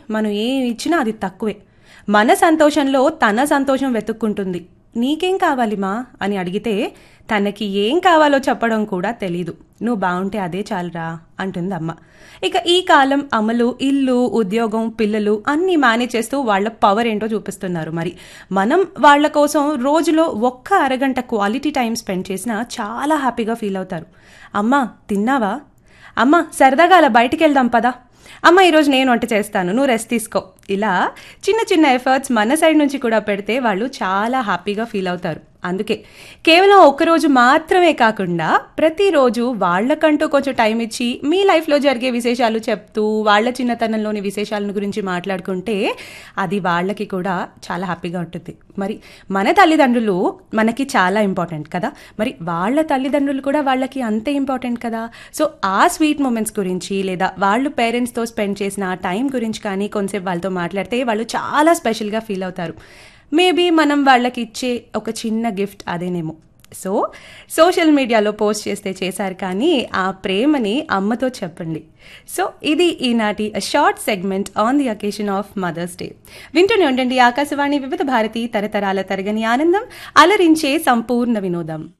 మనం ఏమి ఇచ్చినా అది తక్కువే. మన సంతోషంలో తన సంతోషం వెతుక్కుంటుంది. నీకేం కావాలి మా అని అడిగితే తనకి ఏం కావాలో చెప్పడం కూడా తెలీదు. నువ్వు బాగుంటే అదే చాలురా అంటుంది అమ్మ. ఇక ఈ కాలం అమ్మలు ఇల్లు, ఉద్యోగం, పిల్లలు అన్నీ మేనేజ్ చేస్తూ వాళ్ళ పవర్ ఏంటో చూపిస్తున్నారు. మరి మనం వాళ్ళ కోసం రోజులో ఒక్క అరగంట క్వాలిటీ టైం స్పెండ్ చేసినా చాలా హ్యాపీగా ఫీల్ అవుతారు. అమ్మ తిన్నావా? అమ్మ సరదాగా అలా బయటికి వెళ్దాం పదా. అమ్మ ఈరోజు నేను వంట చేస్తాను, నువ్వు రెస్ట్ తీసుకో. ఇలా చిన్న చిన్న ఎఫర్ట్స్ మన సైడ్ నుంచి కూడా పెడితే వాళ్ళు చాలా హ్యాపీగా ఫీల్ అవుతారు. అందుకే కేవలం ఒక్కరోజు మాత్రమే కాకుండా ప్రతిరోజు వాళ్ళకంటూ కొంచెం టైం ఇచ్చి మీ లైఫ్లో జరిగే విశేషాలు చెప్తూ వాళ్ళ చిన్నతనంలోని విశేషాలను గురించి మాట్లాడుకుంటే అది వాళ్ళకి కూడా చాలా హ్యాపీగా ఉంటుంది. మరి మన తల్లిదండ్రులు మనకి చాలా ఇంపార్టెంట్ కదా, మరి వాళ్ళ తల్లిదండ్రులు కూడా వాళ్ళకి అంతే ఇంపార్టెంట్ కదా. సో ఆ స్వీట్ మూమెంట్స్ గురించి లేదా వాళ్ళు పేరెంట్స్తో స్పెండ్ చేసిన ఆ టైం గురించి కానీ కొంచెంసేపు వాళ్ళతో మాట్లాడితే వాళ్ళు చాలా స్పెషల్గా ఫీల్ అవుతారు. మేబీ మనం వాళ్ళకి ఇచ్చే ఒక చిన్న గిఫ్ట్ అదేనేమో. సో సోషల్ మీడియాలో పోస్ట్ చేస్తే చేశారు, కానీ ఆ ప్రేమని అమ్మతో చెప్పండి. సో ఇది ఈనాటి short segment on the occasion of mothers day. వింటూనే ఉండండి ఆకాశవాణి వివిధ భారతి, తరతరాల తరగని ఆనందం, అలరించే సంపూర్ణ వినోదం.